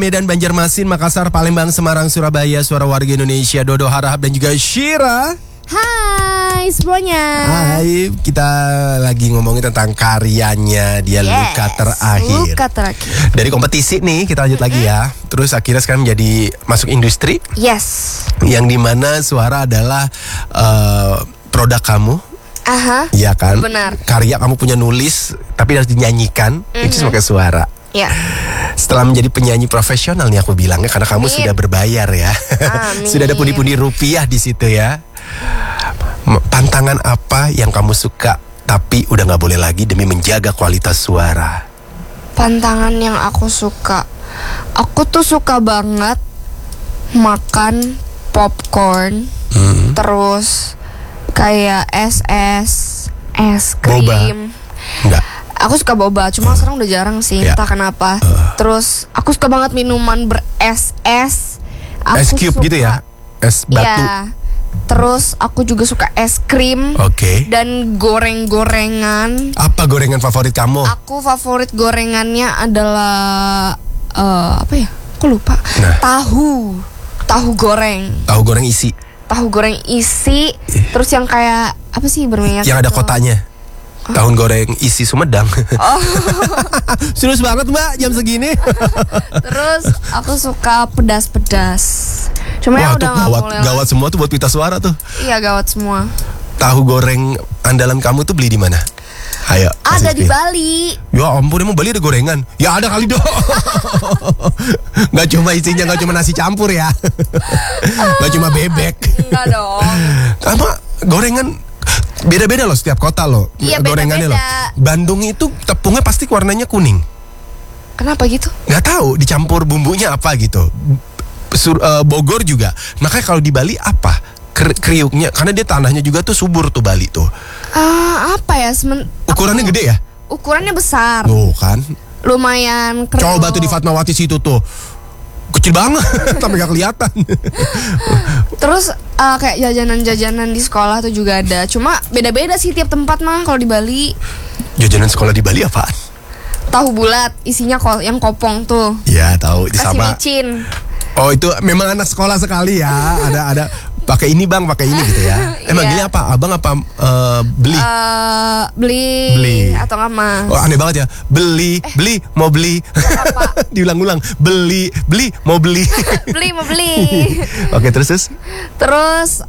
Medan, Banjarmasin, Makassar, Palembang, Semarang, Surabaya, suara warga Indonesia, Dodo Harahap dan juga Shira. Hai semuanya. Hai, kita lagi ngomongin tentang karyanya dia, Luka Terakhir. Luka Terakhir. Dari kompetisi nih kita lanjut lagi ya. Terus akhirnya sekarang menjadi masuk industri. Yes. Yang dimana suara adalah produk kamu. Aha. Iya kan? Benar. Karya kamu punya nulis tapi harus dinyanyikan, itu pakai suara. Ya. Setelah menjadi penyanyi profesional nih aku bilangnya, karena kamu Amin. sudah berbayar ya. Amin. Sudah ada pundi-pundi rupiah di situ ya. Tantangan apa yang kamu suka tapi udah nggak boleh lagi demi menjaga kualitas suara? Pantangan yang aku suka. Aku tuh suka banget makan popcorn. Terus kayak es krim. Boba? Enggak. Aku suka boba, cuma sekarang udah jarang sih, Ya. entah kenapa. Terus aku suka banget minuman beres-es. Es cube gitu ya? Es batu. Iya. Terus aku juga suka es krim. Oke. Dan goreng-gorengan. Apa gorengan favorit kamu? Aku favorit gorengannya adalah apa ya? Aku lupa. Nah. Tahu goreng. Tahu goreng isi. Tahu goreng isi. Terus yang kayak apa sih berminyak? Yang ada gitu. kotanya. Tahu goreng isi Sumedang. Oh. Serius banget Mbak jam segini. Terus aku suka pedas-pedas. Cuma Wah ya tuh udah nggak boleh. gawat semua tuh buat pita suara tuh. Iya gawat semua. Tahu goreng andalan kamu tuh beli di mana? Ayo. Ada kasih di spill. Bali. Ya ampun, emang Bali ada gorengan? Ya ada kali dong. Gak cuma isinya, gak cuma nasi campur ya. Gak cuma bebek. Enggak dong. Sama gorengan beda-beda loh setiap kota loh. Iya, gorengannya loh. beda-beda. Bandung itu tepungnya pasti warnanya kuning. Kenapa gitu? Gak tahu dicampur bumbunya apa gitu. Bogor juga. Makanya kalau di Bali apa? Kriuknya, karena dia tanahnya juga tuh subur tuh Bali tuh. Apa ya? Ukurannya gede ya? Ukurannya besar. Tuh kan. Lumayan kriuk. Coba tuh di Fatmawati situ tuh. Kecil banget, tapi gak kelihatan. Terus kayak jajanan-jajanan di sekolah tuh juga ada. Cuma beda-beda sih tiap tempat mah kalau di Bali. Jajanan sekolah di Bali apaan? Tahu bulat, isinya yang kopong tuh. Ya tahu, itu Kasih sama. micin. Oh itu memang anak sekolah sekali ya. Ada pakai ini bang, pakai ini gitu ya. Emang Iya. ini apa? Abang apa beli? Beli atau nggak mas? Oh aneh banget ya. Beli, mau beli. Diulang-ulang. Beli, mau beli. Beli mau beli. Oke terus. Terus